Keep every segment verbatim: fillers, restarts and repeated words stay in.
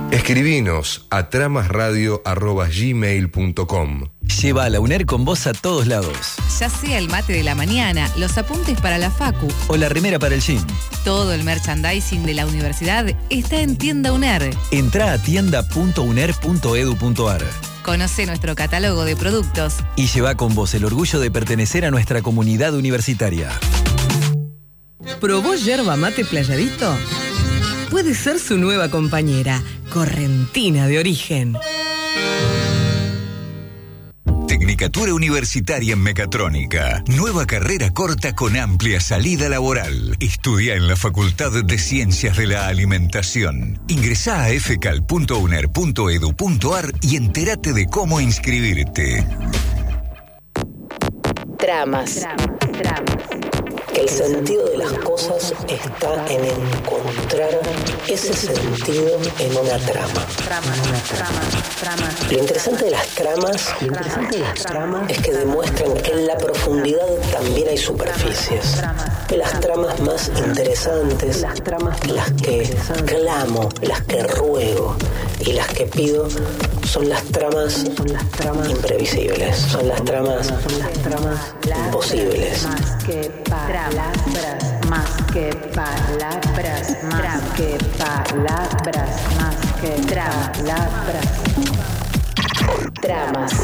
Escribinos a tramasradio arroba gmail punto com. Lleva a la UNER con vos a todos lados. Ya sea el mate de la mañana, los apuntes para la facu o la remera para el gym. Todo el merchandising de la universidad está en Tienda UNER. Entrá a tienda punto uner punto edu punto ar. Conoce nuestro catálogo de productos y lleva con vos el orgullo de pertenecer a nuestra comunidad universitaria. ¿Probó yerba mate Playadito? Puede ser su nueva compañera, correntina de origen. Tecnicatura Universitaria en Mecatrónica. Nueva carrera corta con amplia salida laboral. Estudia en la Facultad de Ciencias de la Alimentación. Ingresá a f cal punto uner punto edu punto ar y entérate de cómo inscribirte. Tramas. Tramas. Tramas. Que el sentido de las cosas está en encontrar ese sentido en una trama. Lo interesante de las tramas, lo interesante de las tramas es que demuestran que en la profundidad también hay superficies. Que las tramas más interesantes, las tramas las que clamo, las que ruego y las que pido son las tramas, son las tramas imprevisibles, son las tramas, son las tramas imposibles. Más que palabras, más que palabras, más que palabras, más que palabras. Tramas.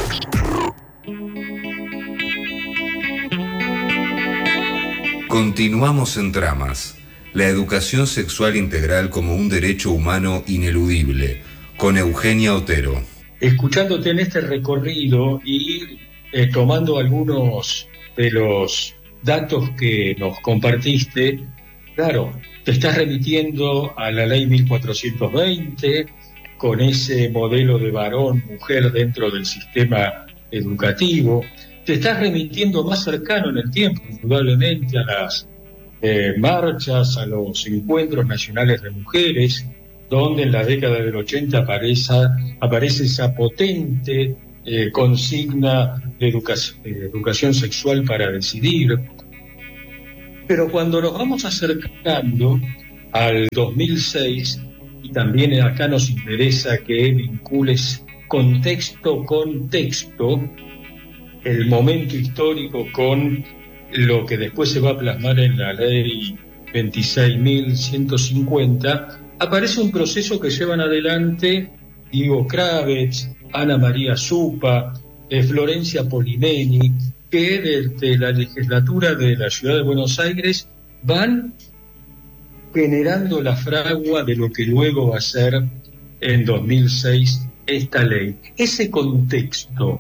Continuamos en Tramas. La educación sexual integral como un derecho humano ineludible, con Eugenia Otero. Escuchándote en este recorrido y eh, tomando algunos de los datos que nos compartiste, claro, te estás remitiendo a la ley mil cuatrocientos veinte, con ese modelo de varón-mujer dentro del sistema educativo. Te estás remitiendo más cercano en el tiempo, indudablemente, a las eh, marchas, a los encuentros nacionales de mujeres, donde en la década del ochenta aparece, aparece esa potente eh, consigna de educación, de educación sexual para decidir. Pero cuando nos vamos acercando al dos mil seis, y también acá nos interesa que vincules contexto con texto, el momento histórico con lo que después se va a plasmar en la ley veintiséis mil ciento cincuenta, aparece un proceso que llevan adelante Diego Kravetz, Ana María Zupa, eh, Florencia Polimeni, que desde la legislatura de la Ciudad de Buenos Aires van generando la fragua de lo que luego va a ser en dos mil seis esta ley. Ese contexto,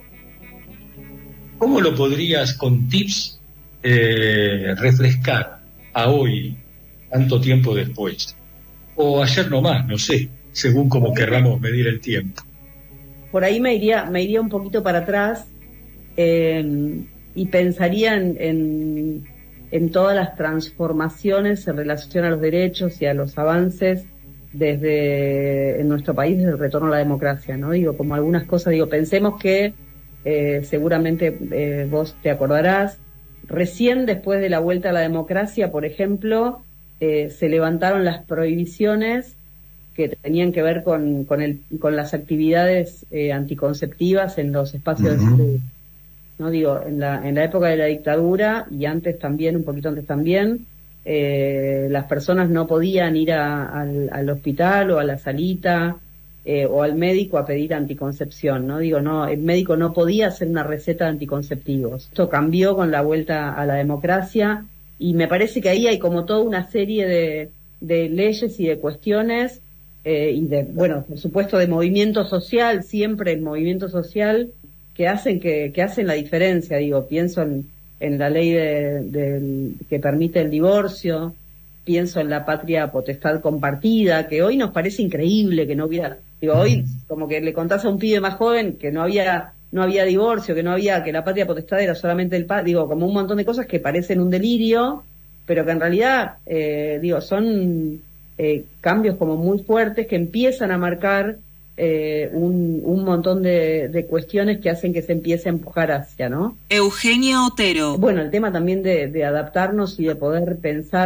¿cómo lo podrías con tips eh, refrescar a hoy, tanto tiempo después? O ayer nomás, no sé, según como querramos medir el tiempo. Por ahí me iría, me iría un poquito para atrás eh, y pensaría en, en, en todas las transformaciones en relación a los derechos y a los avances desde en nuestro país, desde el retorno a la democracia, ¿no? Digo, como algunas cosas, digo, pensemos que eh, seguramente eh, vos te acordarás, recién después de la vuelta a la democracia, por ejemplo, eh, se levantaron las prohibiciones que tenían que ver con, con, el, con las actividades eh, anticonceptivas en los espacios uh-huh. de, no digo, en la, en la época de la dictadura y antes también, un poquito antes también, eh, las personas no podían ir a, al, al hospital o a la salita eh, o al médico a pedir anticoncepción, ¿no? Digo, no, el médico no podía hacer una receta de anticonceptivos. Esto cambió con la vuelta a la democracia y me parece que ahí hay como toda una serie de, de leyes y de cuestiones eh, y de, bueno, por supuesto de movimiento social, siempre el movimiento social, que hacen que, que hacen la diferencia. Digo, pienso en, en la ley de, de, que permite el divorcio, pienso en la patria potestad compartida, que hoy nos parece increíble que no hubiera, digo, hoy como que le contás a un pibe más joven que no había no había divorcio, que no había, que la patria potestad era solamente el padre, digo, como un montón de cosas que parecen un delirio, pero que en realidad, eh, digo, son eh, cambios como muy fuertes que empiezan a marcar eh, un, un montón de, de cuestiones que hacen que se empiece a empujar hacia, ¿no? Eugenia Otero. Bueno, el tema también de, de adaptarnos y de poder pensar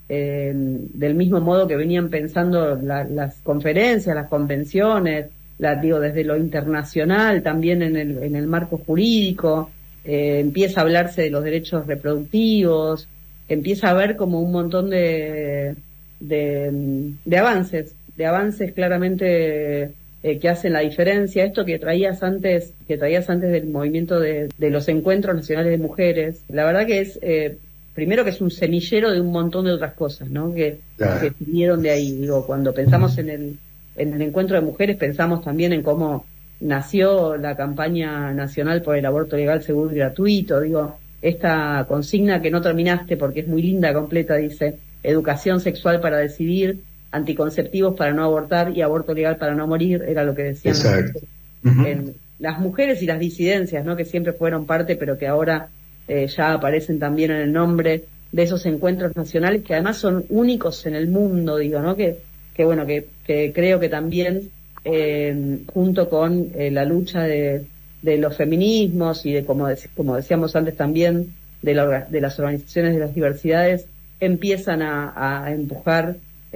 eh, del mismo modo que venían pensando la, las conferencias, las convenciones, la, digo, desde lo internacional, también en el, en el marco jurídico, eh, empieza a hablarse de los derechos reproductivos, empieza a haber como un montón de, de, de avances, de avances claramente eh, que hacen la diferencia. Esto que traías antes, que traías antes del movimiento de, de los encuentros nacionales de mujeres, la verdad que es, eh, primero que es un semillero de un montón de otras cosas, ¿no? Que, claro. que vinieron de ahí. Digo, cuando pensamos en el, en el encuentro de mujeres, pensamos también en cómo nació la campaña nacional por el aborto legal, seguro y gratuito. Digo, esta consigna que no terminaste porque es muy linda, completa, dice: educación sexual para decidir, anticonceptivos para no abortar y aborto legal para no morir, era lo que decían Exacto. Las, uh-huh. en, las mujeres y las disidencias, ¿no? Que siempre fueron parte, pero que ahora eh, ya aparecen también en el nombre de esos encuentros nacionales, que además son únicos en el mundo, digo, ¿no? Que, que bueno, que, que creo que también eh, junto con eh, la lucha de, de los feminismos y de, como, de, como decíamos antes también, de, la, de las organizaciones de las diversidades, empiezan a, a empujar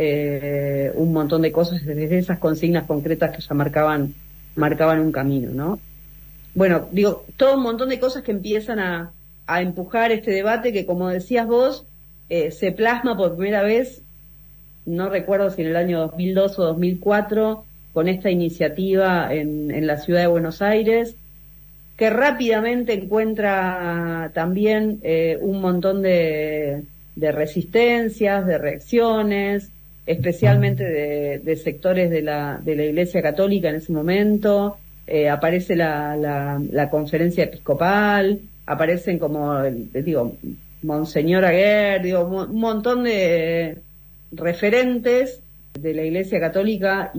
eh, un montón de cosas desde esas consignas concretas que ya marcaban, marcaban un camino, ¿no? Bueno, digo, todo un montón de cosas que empiezan a, a empujar este debate que, como decías vos, eh, se plasma por primera vez, no recuerdo si en el año dos mil dos o dos mil cuatro, con esta iniciativa en, en la ciudad de Buenos Aires, que rápidamente encuentra también eh, un montón de, de resistencias, de reacciones, especialmente de, de sectores de la, de la Iglesia Católica en ese momento. Eh, aparece la, la, la conferencia episcopal, aparecen como, digo, Monseñor Aguer, digo, un montón de referentes de la Iglesia Católica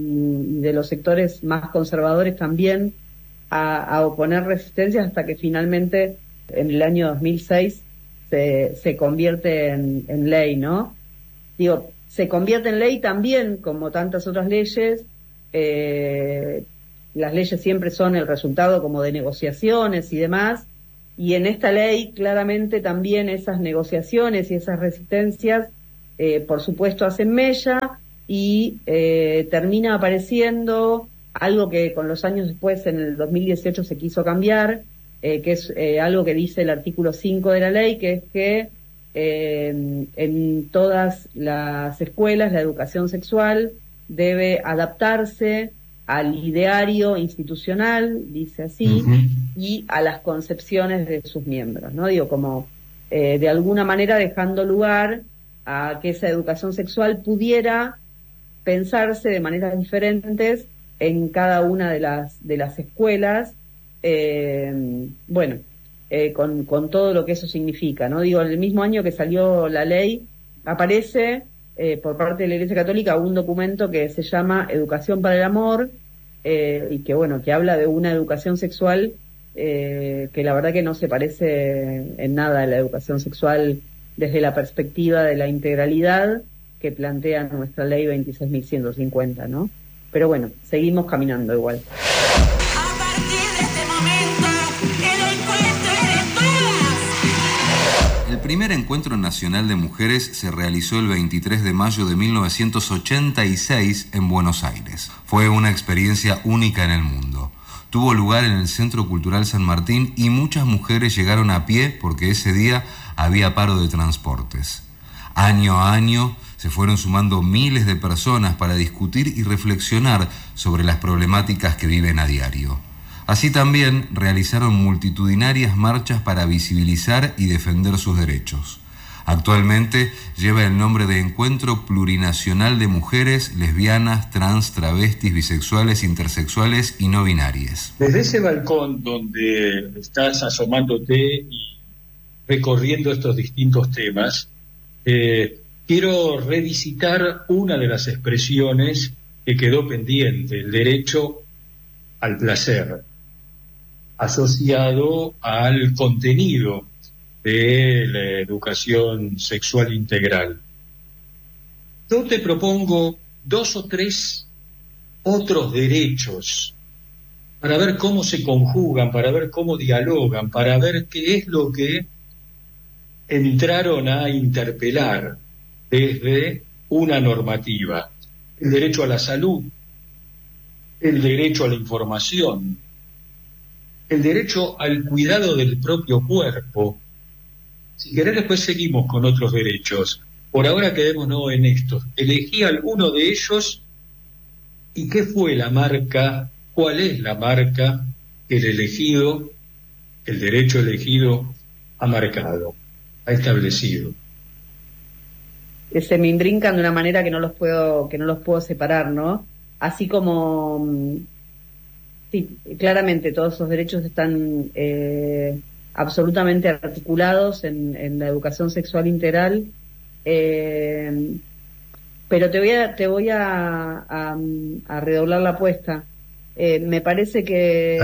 y de los sectores más conservadores también a, a oponer resistencias, hasta que finalmente en el año dos mil seis se, se convierte en, en ley, ¿no? Digo, se convierte en ley también, como tantas otras leyes. eh, las leyes siempre son el resultado como de negociaciones y demás, y en esta ley claramente también esas negociaciones y esas resistencias Eh, por supuesto hacen mella y eh, termina apareciendo algo que con los años después, en el dos mil dieciocho, se quiso cambiar, eh, que es eh, algo que dice el artículo cinco de la ley, que es que eh, en todas las escuelas la educación sexual debe adaptarse al ideario institucional, dice así, uh-huh. y a las concepciones de sus miembros, ¿no? Digo, como eh, de alguna manera dejando lugar a que esa educación sexual pudiera pensarse de maneras diferentes en cada una de las de las escuelas, eh, bueno, eh, con, con todo lo que eso significa, ¿no? Digo, en el mismo año que salió la ley, aparece eh, por parte de la Iglesia Católica un documento que se llama Educación para el Amor, eh, y que, bueno, que habla de una educación sexual eh, que la verdad que no se parece en nada a la educación sexual desde la perspectiva de la integralidad que plantea nuestra ley veintiséis mil ciento cincuenta, ¿no? Pero bueno, seguimos caminando igual. A partir de este momento, el encuentro es de todas. El primer encuentro nacional de mujeres se realizó el veintitrés de mayo de mil novecientos ochenta y seis en Buenos Aires. Fue una experiencia única en el mundo. Tuvo lugar en el Centro Cultural San Martín y muchas mujeres llegaron a pie porque ese día había paro de transportes. Año a año se fueron sumando miles de personas para discutir y reflexionar sobre las problemáticas que viven a diario. Así también realizaron multitudinarias marchas para visibilizar y defender sus derechos. Actualmente lleva el nombre de Encuentro Plurinacional de Mujeres, Lesbianas, Trans, Travestis, Bisexuales, Intersexuales y No Binarias. Desde ese balcón donde estás asomándote y recorriendo estos distintos temas, eh, quiero revisitar una de las expresiones que quedó pendiente, el derecho al placer, asociado al contenido de la educación sexual integral. Yo te propongo dos o tres otros derechos para ver cómo se conjugan, para ver cómo dialogan, para ver qué es lo que entraron a interpelar desde una normativa. El derecho a la salud, el derecho a la información, el derecho al cuidado del propio cuerpo. Si querés, después seguimos con otros derechos. Por ahora quedémonos en estos. Elegí alguno de ellos y qué fue la marca, cuál es la marca que el elegido, el derecho elegido ha marcado, ha establecido. Que se me imbrincan de una manera que no los puedo, que no los puedo separar, ¿no? Así como, sí, claramente todos esos derechos están eh, absolutamente articulados en, en la educación sexual integral, eh, pero te voy a, te voy a, a, a redoblar la apuesta. Eh, me parece que,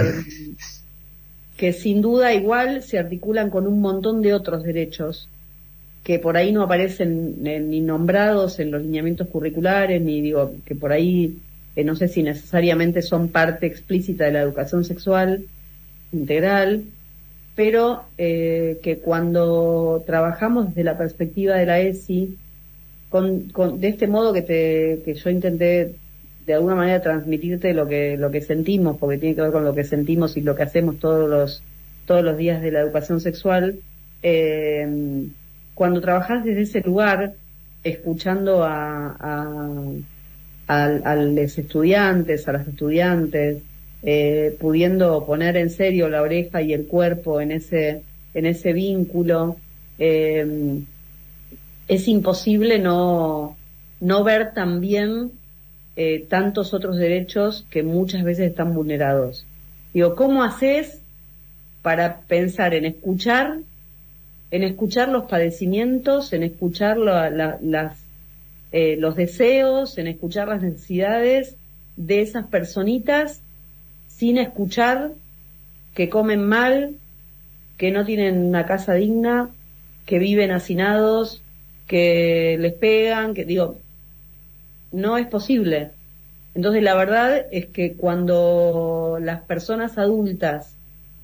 que sin duda igual se articulan con un montón de otros derechos que por ahí no aparecen eh, ni nombrados en los lineamientos curriculares, ni digo que por ahí eh, no sé si necesariamente son parte explícita de la educación sexual integral, pero eh, que cuando trabajamos desde la perspectiva de la E S I, con, con, de este modo que, te, que yo intenté de alguna manera transmitirte lo que, lo que sentimos, porque tiene que ver con lo que sentimos y lo que hacemos todos los, todos los días de la educación sexual, eh, cuando trabajás desde ese lugar, escuchando a, a, a, a los estudiantes, a las estudiantes, eh, pudiendo poner en serio la oreja y el cuerpo en ese, en ese vínculo, eh, es imposible no, no ver también eh, tantos otros derechos que muchas veces están vulnerados. Digo, ¿cómo haces para pensar en escuchar en escuchar los padecimientos, en escuchar la, la, las, eh, los deseos, en escuchar las necesidades de esas personitas, sin escuchar que comen mal, que no tienen una casa digna, que viven hacinados, que les pegan, que digo, no es posible. Entonces la verdad es que cuando las personas adultas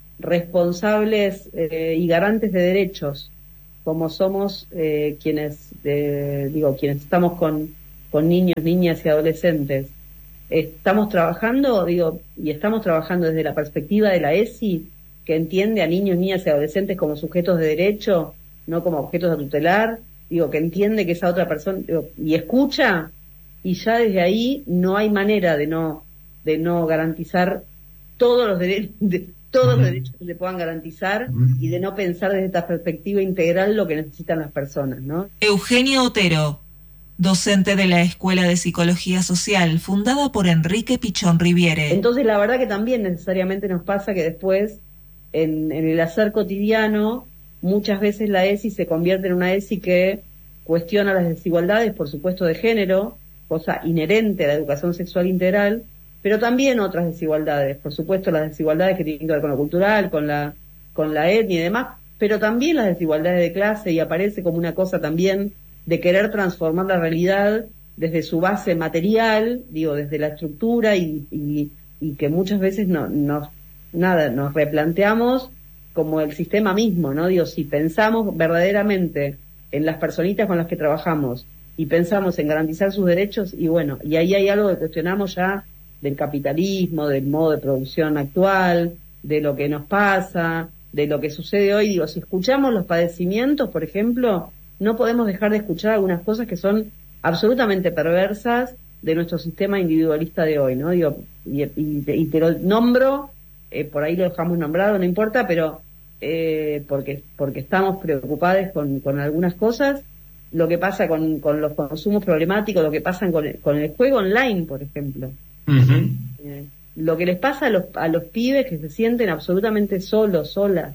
responsables eh, y garantes de derechos, como somos eh, quienes, eh, digo, quienes estamos con, con niños, niñas y adolescentes, estamos trabajando, digo, y estamos trabajando desde la perspectiva de la E S I, que entiende a niños, niñas y adolescentes como sujetos de derecho, no como objetos a tutelar, digo, que entiende que esa otra persona, digo, y escucha, y ya desde ahí no hay manera de no, de no garantizar todos los derechos, de, todos los derechos que se puedan garantizar y de no pensar desde esta perspectiva integral lo que necesitan las personas, ¿no? Eugenio Otero, docente de la Escuela de Psicología Social, fundada por Enrique Pichón Riviere. Entonces la verdad que también necesariamente nos pasa que después, en, en el hacer cotidiano, muchas veces la E S I se convierte en una E S I que cuestiona las desigualdades, por supuesto, de género, cosa inherente a la educación sexual integral, pero también otras desigualdades, por supuesto las desigualdades que tienen que ver con lo cultural, con la con la etnia y demás, pero también las desigualdades de clase, y aparece como una cosa también de querer transformar la realidad desde su base material, digo, desde la estructura, y, y, y que muchas veces no, nos, nada, nos replanteamos como el sistema mismo, ¿no? Digo, si pensamos verdaderamente en las personitas con las que trabajamos y pensamos en garantizar sus derechos, y bueno, y ahí hay algo que cuestionamos ya del capitalismo, del modo de producción actual, de lo que nos pasa, de lo que sucede hoy. Digo, si escuchamos los padecimientos, por ejemplo, no podemos dejar de escuchar algunas cosas que son absolutamente perversas de nuestro sistema individualista de hoy, ¿no? Digo, y, y, te, y te lo nombro, eh, por ahí lo dejamos nombrado, no importa, pero eh, porque porque estamos preocupados con, con algunas cosas, lo que pasa con, con los consumos problemáticos, lo que pasa con el, con el juego online, por ejemplo. Uh-huh. Eh, lo que les pasa a los, a los pibes que se sienten absolutamente solos, solas.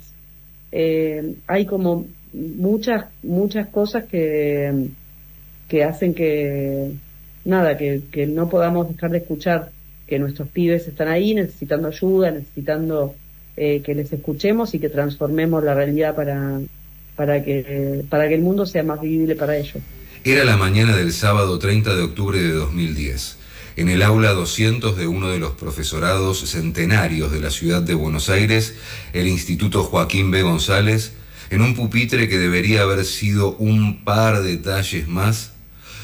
Eh, hay como muchas muchas cosas que que hacen que nada que, que no podamos dejar de escuchar que nuestros pibes están ahí necesitando ayuda, necesitando eh, que les escuchemos y que transformemos la realidad para para que para que el mundo sea más vivible para ellos. Era la mañana del sábado treinta de octubre de dos mil diez. En el aula doscientos de uno de los profesorados centenarios de la ciudad de Buenos Aires, el Instituto Joaquín B. González, en un pupitre que debería haber sido un par de talles más,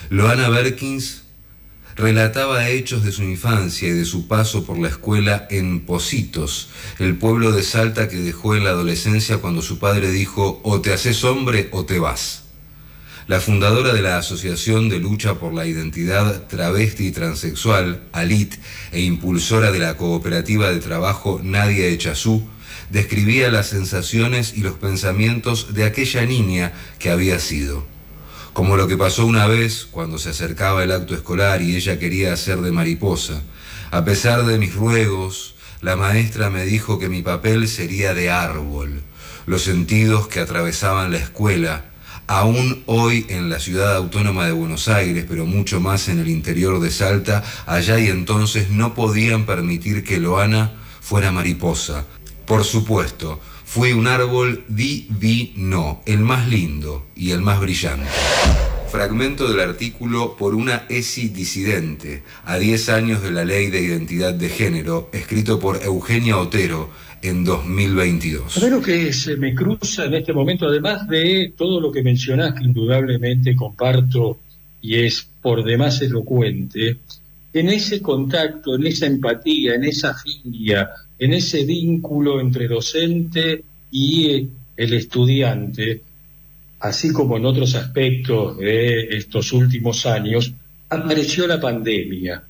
Loana Berkins relataba hechos de su infancia y de su paso por la escuela en Pocitos, el pueblo de Salta que dejó en la adolescencia cuando su padre dijo: o te haces hombre o te vas. La fundadora de la Asociación de Lucha por la Identidad Travesti y Transexual, ALIT, e impulsora de la cooperativa de trabajo Nadia Echazú, describía las sensaciones y los pensamientos de aquella niña que había sido. Como lo que pasó una vez cuando se acercaba el acto escolar y ella quería hacer de mariposa. A pesar de mis ruegos, la maestra me dijo que mi papel sería de árbol. Los sentidos que atravesaban la escuela, aún hoy en la ciudad autónoma de Buenos Aires, pero mucho más en el interior de Salta, allá y entonces no podían permitir que Loana fuera mariposa. Por supuesto, fui un árbol divino, el más lindo y el más brillante. Fragmento del artículo Por una ESI disidente, a diez años de la Ley de Identidad de Género, escrito por Eugenia Otero en dos mil veintidós. A ver lo que se me cruza en este momento, además de todo lo que mencionás, que indudablemente comparto y es por demás elocuente, en ese contacto, en esa empatía, en esa filia, en ese vínculo entre docente y el estudiante, así como en otros aspectos de estos últimos años, apareció la pandemia.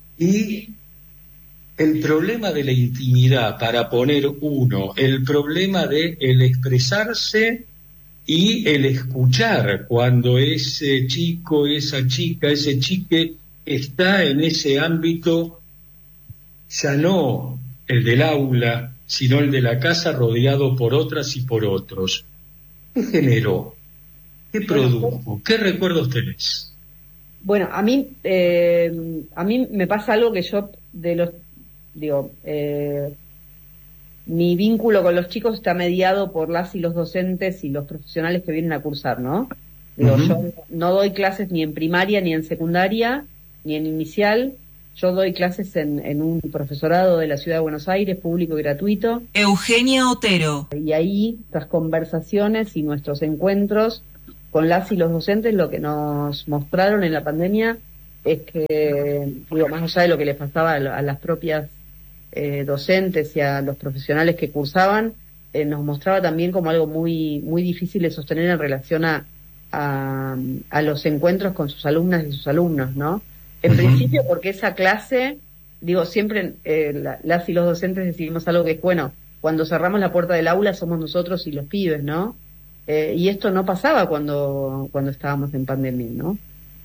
Y el problema de la intimidad, para poner uno, el problema de el expresarse y el escuchar cuando ese chico, esa chica, ese chique está en ese ámbito, ya no el del aula, sino el de la casa, rodeado por otras y por otros. ¿Qué generó? ¿Qué produjo? ¿Qué recuerdos tenés? Bueno, a mí, eh, a mí me pasa algo que yo, de los, digo, eh, mi vínculo con los chicos está mediado por las y los docentes y los profesionales que vienen a cursar, ¿no? Digo, uh-huh. Yo no doy clases ni en primaria, ni en secundaria, ni en inicial. Yo doy clases en, en un profesorado de la Ciudad de Buenos Aires, público y gratuito. Eugenia Otero. Y ahí, nuestras conversaciones y nuestros encuentros con las y los docentes, lo que nos mostraron en la pandemia es que, digo, más allá de lo que les pasaba a, a las propias eh, docentes y a los profesionales que cursaban, eh, nos mostraba también como algo muy muy difícil de sostener en relación a, a, a los encuentros con sus alumnas y sus alumnos, ¿no? En uh-huh. principio porque esa clase, digo, siempre eh, la, las y los docentes decidimos algo que es, bueno, cuando cerramos la puerta del aula somos nosotros y los pibes, ¿no? Eh, y esto no pasaba cuando cuando estábamos en pandemia, ¿no?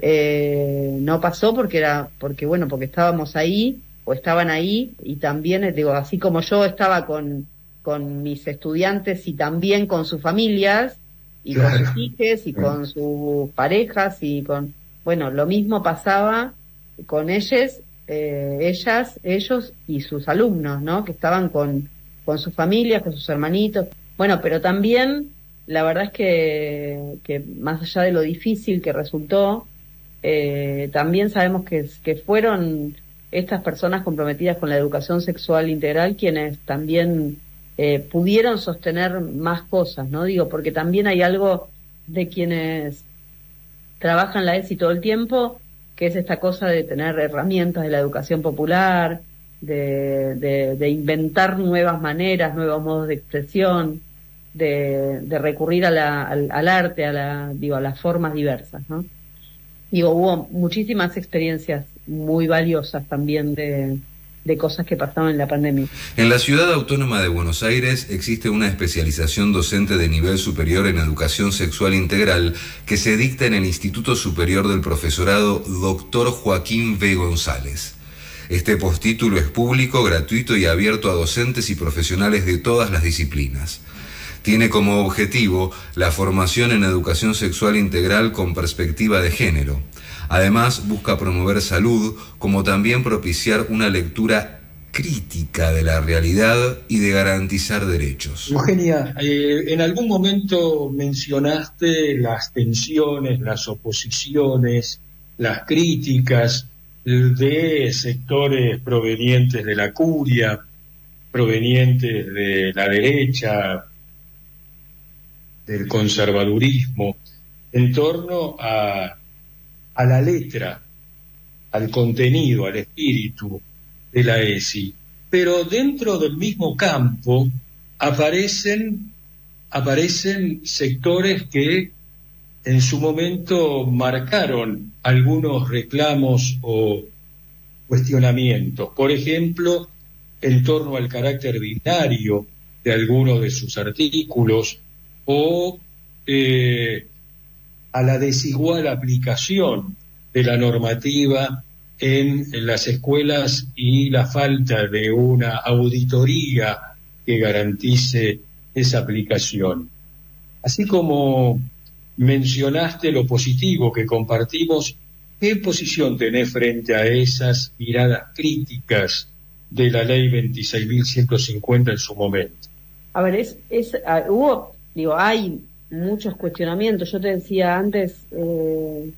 Eh, no pasó porque era, porque bueno, porque estábamos ahí, o estaban ahí, y también, digo, así como yo estaba con, con mis estudiantes y también con sus familias, y claro. con sus hijos, y claro. con sus parejas, y con, bueno, lo mismo pasaba con ellos, eh, ellas, ellos y sus alumnos, ¿no? Que estaban con, con sus familias, con sus hermanitos. Bueno, pero también la verdad es que, que más allá de lo difícil que resultó, eh, también sabemos que, que fueron estas personas comprometidas con la educación sexual integral quienes también eh, pudieron sostener más cosas, ¿no? Digo, porque también hay algo de quienes trabajan la ESI todo el tiempo, que es esta cosa de tener herramientas de la educación popular, de, de, de inventar nuevas maneras, nuevos modos de expresión, de, de recurrir a la, al, al arte, a la, digo, a las formas diversas, ¿no? Digo, hubo muchísimas experiencias muy valiosas también de, de cosas que pasaron en la pandemia. En la Ciudad Autónoma de Buenos Aires existe una especialización docente de nivel superior en educación sexual integral que se dicta en el Instituto Superior del Profesorado Doctor Joaquín V. González. Este postítulo es público, gratuito y abierto a docentes y profesionales de todas las disciplinas. Tiene como objetivo la formación en educación sexual integral con perspectiva de género. Además, busca promover salud, como también propiciar una lectura crítica de la realidad y de garantizar derechos. Eugenia, eh, en algún momento mencionaste las tensiones, las oposiciones, las críticas de sectores provenientes de la curia, provenientes de la derecha, del conservadurismo, en torno a, a la letra, al contenido, al espíritu de la ESI. Pero dentro del mismo campo aparecen, aparecen sectores que en su momento marcaron algunos reclamos o cuestionamientos. Por ejemplo, en torno al carácter binario de algunos de sus artículos o eh, a la desigual aplicación de la normativa en, en las escuelas y la falta de una auditoría que garantice esa aplicación. Así como mencionaste lo positivo que compartimos, ¿qué posición tenés frente a esas miradas críticas de la ley veintiséis mil ciento cincuenta en su momento? A ver, es, es uh, hubo, digo, hay muchos cuestionamientos. Yo te decía antes, eh,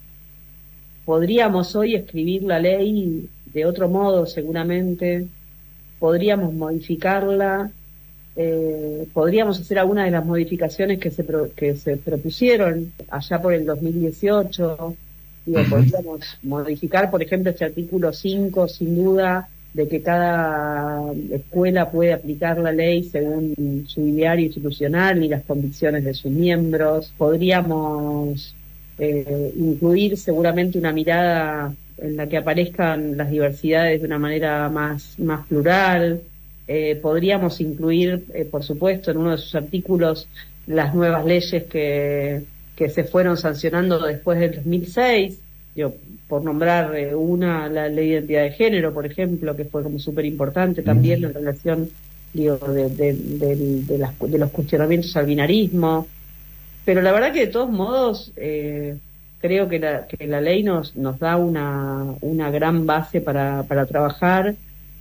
podríamos hoy escribir la ley de otro modo, seguramente, podríamos modificarla, eh, podríamos hacer algunas de las modificaciones que se pro, que se propusieron allá por el dos mil dieciocho, digo, uh-huh. Podríamos modificar, por ejemplo, este artículo cinco, sin duda, de que cada escuela puede aplicar la ley según su ideario institucional y las convicciones de sus miembros. Podríamos eh, incluir seguramente una mirada en la que aparezcan las diversidades de una manera más, más plural. Eh, podríamos incluir, eh, por supuesto, en uno de sus artículos las nuevas leyes que, que se fueron sancionando después del dos mil seis. Yo, por nombrar eh, una, la ley de identidad de género, por ejemplo, que fue como súper importante también en relación, digo, de, de, de, de, las, de los cuestionamientos al binarismo. Pero la verdad que de todos modos eh, creo que la, que la ley nos, nos da una, una gran base para, para trabajar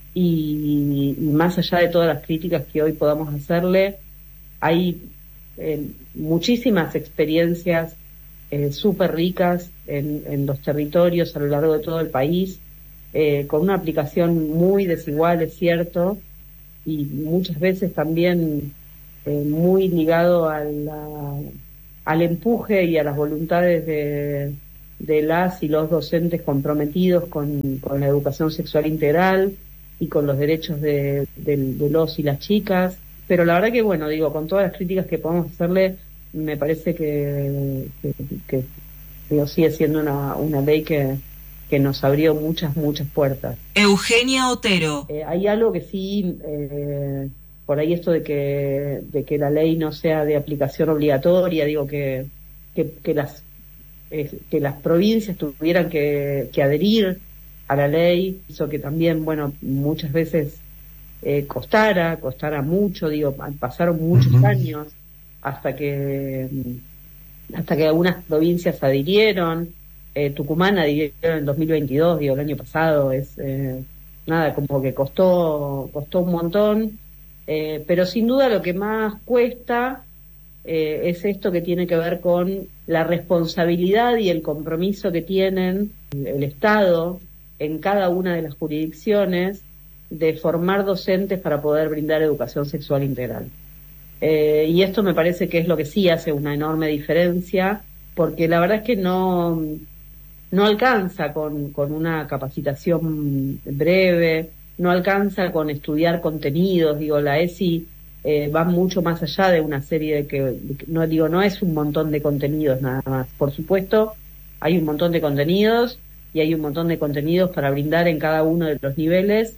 y, y más allá de todas las críticas que hoy podamos hacerle, hay eh, muchísimas experiencias Eh, súper ricas en, en los territorios a lo largo de todo el país, eh, con una aplicación muy desigual, es cierto, y muchas veces también eh, muy ligado a la, al empuje y a las voluntades de, de las y los docentes comprometidos con, con la educación sexual integral y con los derechos de, de, de los y las chicas. Pero la verdad que, bueno, digo, con todas las críticas que podemos hacerle, me parece que, que, que digo, sigue siendo una, una ley que, que nos abrió muchas, muchas puertas. Eugenia Otero. Eh, hay algo que sí, eh, por ahí esto de que, de que la ley no sea de aplicación obligatoria, digo que, que, que, las, eh, que las provincias tuvieran que, que adherir a la ley, hizo que también, bueno, muchas veces eh, costara, costara mucho, digo, pasaron muchos uh-huh. años hasta que hasta que algunas provincias adhirieron. eh, Tucumán adhirió en el dos mil veintidós, digo, el año pasado. Es eh, nada, como que costó costó un montón, eh, pero sin duda lo que más cuesta eh, es esto que tiene que ver con la responsabilidad y el compromiso que tienen el Estado en cada una de las jurisdicciones de formar docentes para poder brindar educación sexual integral. Eh, y esto me parece que es lo que sí hace una enorme diferencia, porque la verdad es que no, no alcanza con, con una capacitación breve, no alcanza con estudiar contenidos. Digo, la ESI eh, va mucho más allá de una serie de que, no digo, no es un montón de contenidos nada más. Por supuesto, hay un montón de contenidos y hay un montón de contenidos para brindar en cada uno de los niveles,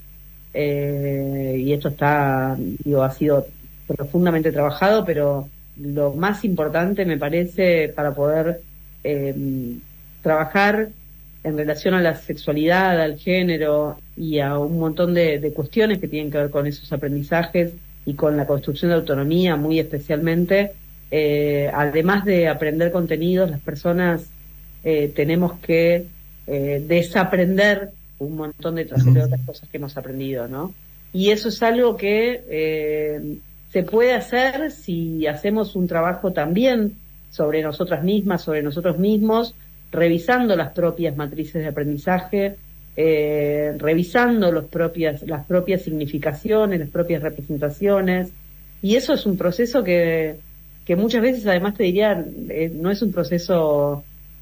eh, y esto está, digo, ha sido profundamente trabajado, pero lo más importante me parece para poder eh, trabajar en relación a la sexualidad, al género y a un montón de, de cuestiones que tienen que ver con esos aprendizajes y con la construcción de autonomía muy especialmente, eh, además de aprender contenidos, las personas eh, tenemos que eh, desaprender un montón de otras, de otras cosas que hemos aprendido, ¿no? Y eso es algo que eh, se puede hacer si hacemos un trabajo también sobre nosotras mismas, sobre nosotros mismos, revisando las propias matrices de aprendizaje, eh, revisando los propias, las propias significaciones, las propias representaciones, y eso es un proceso que, que muchas veces, además te diría, eh, no es un proceso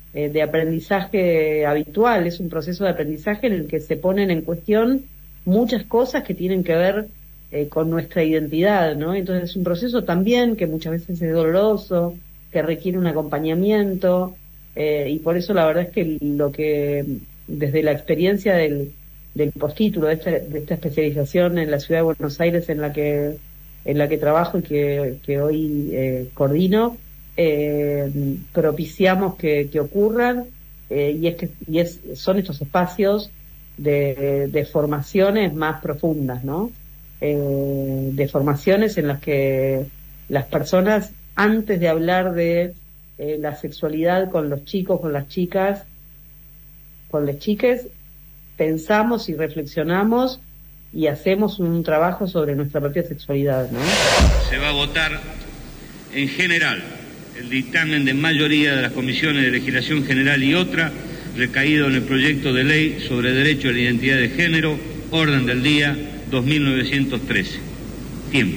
eh, de aprendizaje habitual, es un proceso de aprendizaje en el que se ponen en cuestión muchas cosas que tienen que ver eh, con nuestra identidad, ¿no? Entonces es un proceso también que muchas veces es doloroso, que requiere un acompañamiento, eh, y por eso la verdad es que lo que desde la experiencia del, del postítulo de esta, de esta especialización en la ciudad de Buenos Aires en la que en la que trabajo y que, que hoy eh, coordino, eh, propiciamos que, que ocurran, eh, y es que y es, son estos espacios de, de formaciones más profundas, ¿no? Eh, de formaciones en las que las personas, antes de hablar de eh, la sexualidad con los chicos, con las chicas, con las chiques, pensamos y reflexionamos y hacemos un trabajo sobre nuestra propia sexualidad, ¿no? Se va a votar en general el dictamen de mayoría de las comisiones de legislación general y otra, recaído en el proyecto de ley sobre derecho a la identidad de género, orden del día dos mil novecientos trece. Tiempo.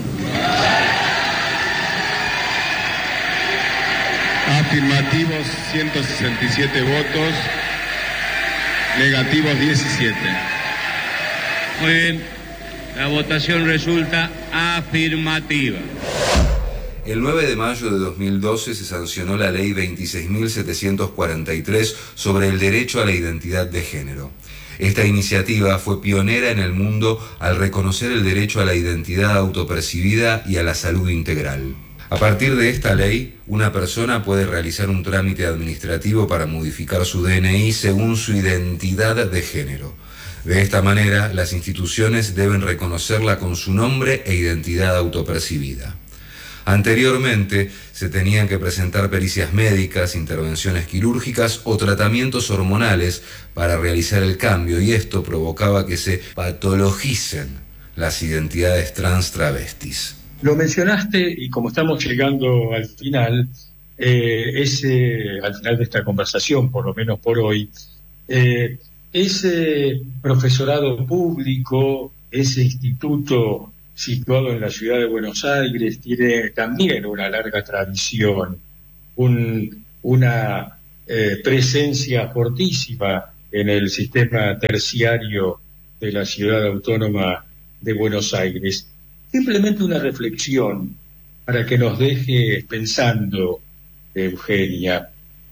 Afirmativos ciento sesenta y siete votos, negativos diecisiete. Muy bien, la votación resulta afirmativa. El nueve de mayo de dos mil doce se sancionó la Ley veintiséis mil setecientos cuarenta y tres sobre el derecho a la identidad de género. Esta iniciativa fue pionera en el mundo al reconocer el derecho a la identidad autopercibida y a la salud integral. A partir de esta ley, una persona puede realizar un trámite administrativo para modificar su D N I según su identidad de género. De esta manera, las instituciones deben reconocerla con su nombre e identidad autopercibida. Anteriormente, se tenían que presentar pericias médicas, intervenciones quirúrgicas o tratamientos hormonales para realizar el cambio, y esto provocaba que se patologicen las identidades trans travestis. Lo mencionaste, y como estamos llegando al final, eh, ese, al final de esta conversación, por lo menos por hoy, eh, ese profesorado público, ese instituto situado en la ciudad de Buenos Aires, tiene también una larga tradición, un, una eh, presencia fortísima en el sistema terciario de la ciudad autónoma de Buenos Aires. Simplemente una reflexión para que nos deje pensando, Eugenia.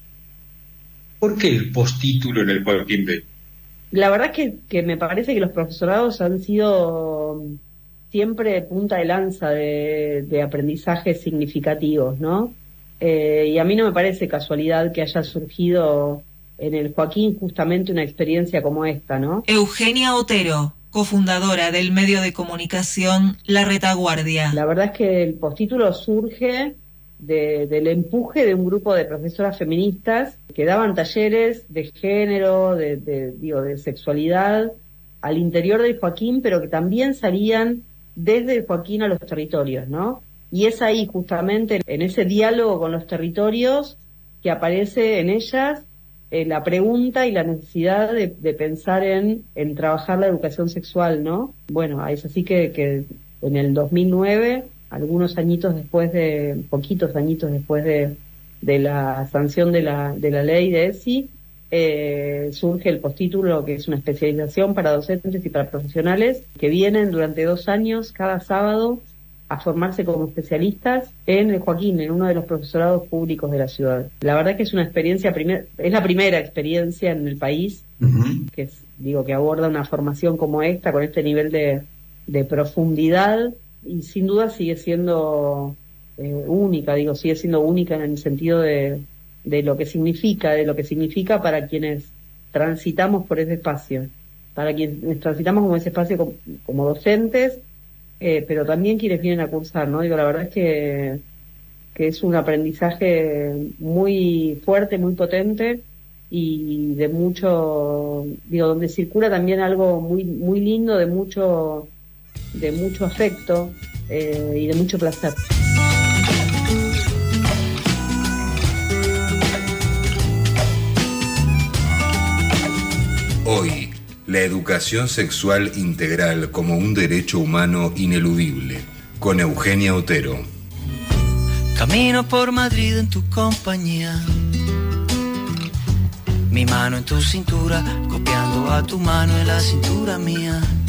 ¿Por qué el postítulo en el Joaquín B? La verdad es que, que me parece que los profesorados han sido siempre punta de lanza de, de aprendizajes significativos, ¿no? Eh, y a mí no me parece casualidad que haya surgido en el Joaquín justamente una experiencia como esta, ¿no? Eugenia Otero, cofundadora del medio de comunicación La Retaguardia. La verdad es que el postítulo surge de, del empuje de un grupo de profesoras feministas que daban talleres de género, de, de, digo, de sexualidad al interior del Joaquín, pero que también salían desde el Joaquín a los territorios, ¿no? Y es ahí justamente, en ese diálogo con los territorios, que aparece en ellas eh, la pregunta y la necesidad de, de pensar en, en trabajar la educación sexual, ¿no? Bueno, es así que, que en el dos mil nueve, algunos añitos después de, poquitos añitos después de, de la sanción de la, de la ley de ESI, Eh, surge el postítulo, que es una especialización para docentes y para profesionales que vienen durante dos años cada sábado a formarse como especialistas en el Joaquín, en uno de los profesorados públicos de la ciudad. La verdad que es una experiencia, primer, es la primera experiencia en el país uh-huh. que es, digo, que aborda una formación como esta, con este nivel de, de profundidad, y sin duda sigue siendo eh, única, digo, sigue siendo única en el sentido de de lo que significa, de lo que significa para quienes transitamos por ese espacio, para quienes transitamos como ese espacio como, como docentes, eh, pero también quienes vienen a cursar, ¿no? Digo, la verdad es que, que es un aprendizaje muy fuerte, muy potente, y de mucho, digo, donde circula también algo muy, muy lindo, de mucho, de mucho afecto eh, y de mucho placer. Hoy, la educación sexual integral como un derecho humano ineludible, con Eugenia Otero. Camino por Madrid en tu compañía, Mi mano en tu cintura, copiando a tu mano en la cintura mía.